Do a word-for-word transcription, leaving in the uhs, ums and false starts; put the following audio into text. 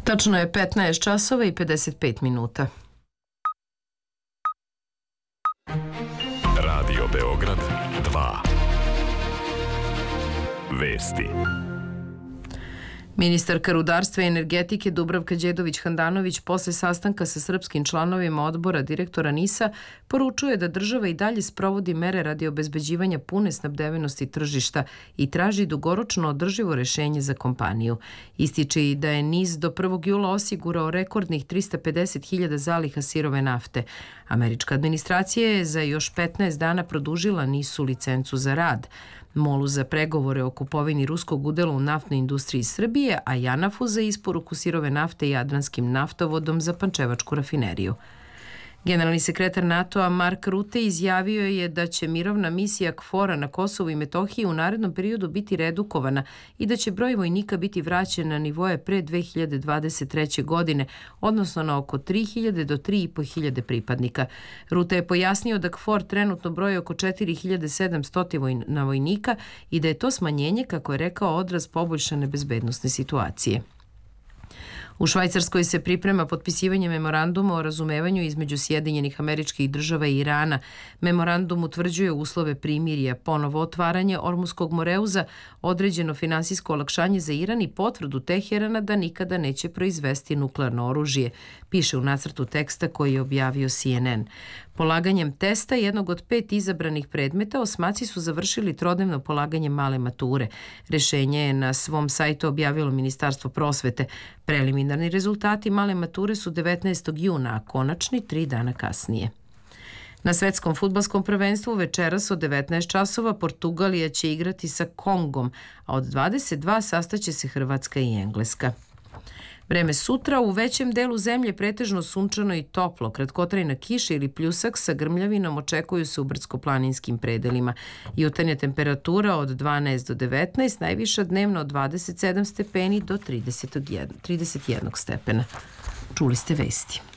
Tačno je petnaest časova i pedeset pet minuta. Radio Beograd dva. Vesti. Ministarka rudarstva i energetike Dubravka Đedović-Handanović posle sastanka sa srpskim članovima odbora direktora NIS-a poručuje da država i dalje sprovodi mere radi obezbeđivanja pune snabdevenosti tržišta i traži dugoročno održivo rešenje za kompaniju. Ističe i da je NIS do prvog jula osigurao rekordnih trista pedeset hiljada zaliha sirove nafte. Američka administracija je za još petnaest dana produžila NIS-u licencu za rad. Molu za pregovore o kupovini ruskog udela u naftnoj industriji Srbije, a Janafu za isporuku sirove nafte Jadranskim naftovodom za pančevačku rafineriju. Generalni sekretar NATO-a Mark Rutte izjavio je da će mirovna misija KFOR-a na Kosovu i Metohiji u narednom periodu biti redukovana i da će broj vojnika biti vraćen na nivoje pre dve hiljade dvadeset treće. godine, odnosno na oko tri hiljade do tri i po hiljade pripadnika. Rutte je pojasnio da KFOR trenutno broji oko četiri hiljade sedamsto vojnika i da je to smanjenje, kako je rekao, odraz poboljšane bezbednosne situacije. U Švajcarskoj se priprema potpisivanje memoranduma o razumevanju između Sjedinjenih Američkih Država i Irana. Memorandum utvrđuje uslove primirja, ponovo otvaranje Ormuskog moreuza, određeno finansijsko olakšanje za Iran i potvrdu Teherana da nikada neće proizvesti nuklearno oružje, piše u nacrtu teksta koji je objavio C N N. Polaganjem testa jednog od pet izabranih predmeta osmaci su završili trodnevno polaganje male mature. Rešenje je na svom sajtu objavilo Ministarstvo prosvete. Preliminarni rezultati male mature su devetnaestog juna, a konačni tri dana kasnije. Na svetskom fudbalskom prvenstvu večeras od devetnaest časova Portugalija će igrati sa Kongom, a od dvadeset dva sastaće se Hrvatska i Engleska. Vreme sutra u većem delu zemlje pretežno sunčano i toplo. Kratkotrajna kiša ili pljusak sa grmljavinom očekuju se u brdsko-planinskim predelima. Jutarnja temperatura od dvanaest do devetnaest, najviša dnevno od dvadeset sedam stepeni do trideset jedan stepena. Čuli ste vesti.